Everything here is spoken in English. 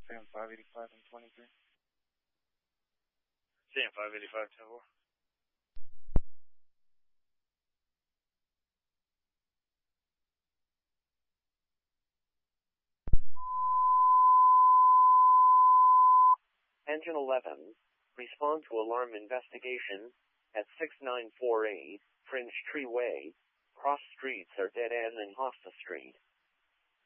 Sam 585 and 23. Sam 585, 10-4. Engine 11, respond to alarm investigation at 6948 Fringe Tree Way. Cross streets are dead end in Hosta Street.